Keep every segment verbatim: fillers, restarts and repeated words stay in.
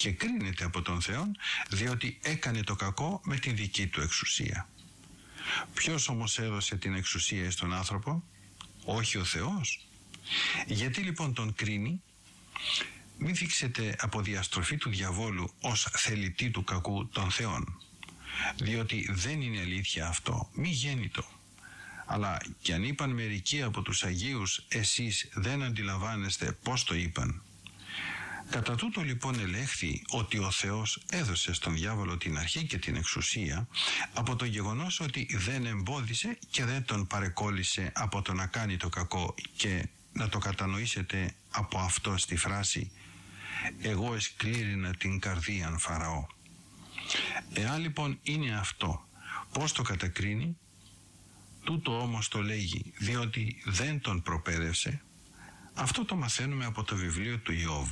και κρίνεται από τον Θεό, διότι έκανε το κακό με την δική του εξουσία. Ποιος όμως έδωσε την εξουσία στον άνθρωπο? Όχι ο Θεός. Γιατί λοιπόν τον κρίνει? Μην δείξετε από διαστροφή του διαβόλου ως θελητή του κακού των Θεών, διότι δεν είναι αλήθεια αυτό, μη γέννητο. Αλλά κι αν είπαν μερικοί από τους Αγίους, εσείς δεν αντιλαμβάνεστε πώς το είπαν. Κατά τούτο λοιπόν ελέγχθη ότι ο Θεός έδωσε στον διάβολο την αρχή και την εξουσία από το γεγονός ότι δεν εμπόδισε και δεν τον παρεκόλλησε από το να κάνει το κακό, και να το κατανοήσετε από αυτό στη φράση «Εγώ εσκλήρινα την καρδίαν Φαραώ». Εάν λοιπόν είναι αυτό, πώς το κατακρίνει? Τούτο όμως το λέγει διότι δεν τον προπαίδευσε. Αυτό το μαθαίνουμε από το βιβλίο του Ιώβ.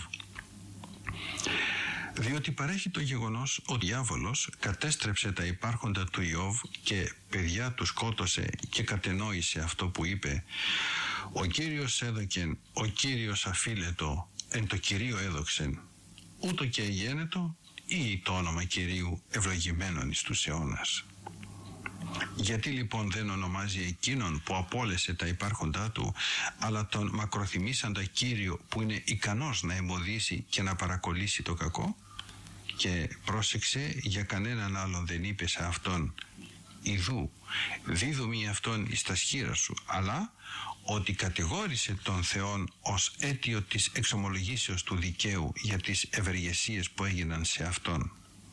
Διότι παρέχει το γεγονός ότι ο διάβολος κατέστρεψε τα υπάρχοντα του Ιώβ και παιδιά του σκότωσε και κατενόησε αυτό που είπε «Ο Κύριος έδωκεν, ο Κύριος αφίλετο, εν το Κυρίο έδοξεν, ούτω και εγένετο ή το όνομα Κυρίου ευλογημένον εις τους αιώνας». Γιατί λοιπόν δεν ονομάζει εκείνον που απόλεσε τα υπάρχοντά του, αλλά τον μακροθυμήσαντα Κύριο που είναι ικανός να εμποδίσει και να παρακολύσει το κακό? Και πρόσεξε, για κανέναν άλλον δεν είπε σε αυτόν «Ιδού, δίδομη αυτόν εις τα σχήρα σου», αλλά ότι κατηγόρησε τον Θεόν ως αίτιο της εξομολογήσεως του δικαίου για τις ευεργεσίες που έγιναν σε αυτόν.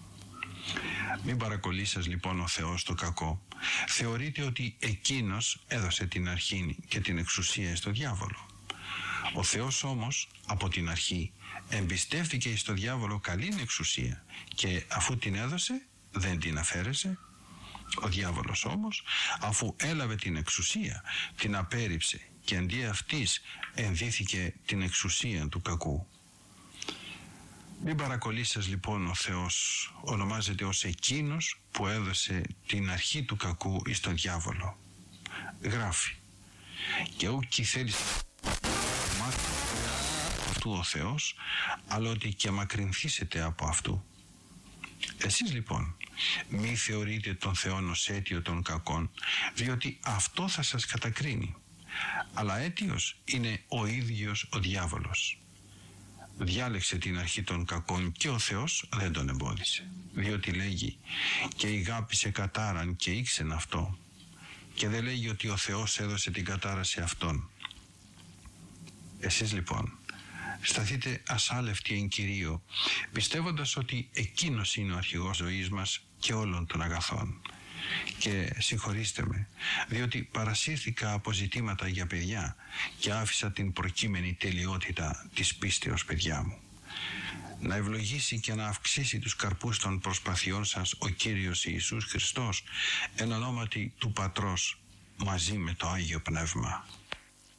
Μην παρακολύσας λοιπόν ο Θεός το κακό. Θεωρείτε ότι εκείνος έδωσε την αρχή και την εξουσία στο διάβολο. Ο Θεός όμως από την αρχή εμπιστεύτηκε στο διάβολο καλήν εξουσία και αφού την έδωσε δεν την αφαίρεσε. Ο διάβολος όμως, αφού έλαβε την εξουσία, την απέρριψε και αντί αυτής ενδύθηκε την εξουσία του κακού. Μην παρακολύσας λοιπόν ο Θεός ονομάζεται ως εκείνος που έδωσε την αρχή του κακού εις τον διάβολο. Γράφει «Και ούκη θέλεις μάθει αυτού ο Θεός, αλλά ότι και μακρυνθήσετε από αυτού». Εσείς λοιπόν μη θεωρείτε τον Θεό ως αίτιο των κακών, διότι αυτό θα σας κατακρίνει, αλλά αίτιος είναι ο ίδιος ο διάβολος. Διάλεξε την αρχή των κακών και ο Θεός δεν τον εμπόδισε, διότι λέγει «Και ηγάπησε κατάραν και ήξεν αυτό», και δεν λέγει ότι ο Θεός έδωσε την κατάρα σε αυτόν. Εσείς λοιπόν σταθείτε ασάλευτοι εν Κυρίω, πιστεύοντας ότι εκείνος είναι ο αρχηγός ζωής μας και όλων των αγαθών. Και συγχωρήστε με, διότι παρασύρθηκα από ζητήματα για παιδιά και άφησα την προκείμενη τελειότητα της πίστεως, παιδιά μου. Να ευλογήσει και να αυξήσει τους καρπούς των προσπαθειών σας ο Κύριος Ιησούς Χριστός, εν ονόματι του Πατρός μαζί με το Άγιο Πνεύμα.